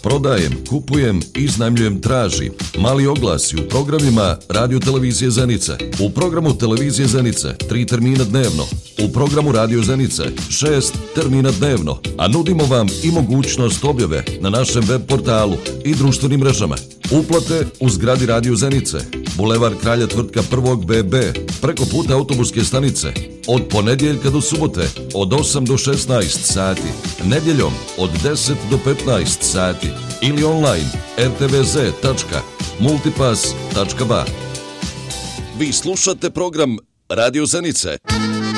Prodajem, kupujem, iznajmljujem, tražim. Mali oglasi u programima Radio Televizije Zenice. U programu Televizije Zenice 3 termina dnevno. U programu Radio Zenice 6 termina dnevno. A nudimo vam i mogućnost objave na našem web portalu i društvenim mrežama. Uplate u zgradi Radio Zenice, Bulevar Kralja Tvrtka 1. BB, preko puta autobuske stanice, od ponedjeljka do subote, od 8 do 16 sati, nedjeljom od 10 do 15 sati ili online rtvz.multipass.ba. Vi slušate program Radio Zenice.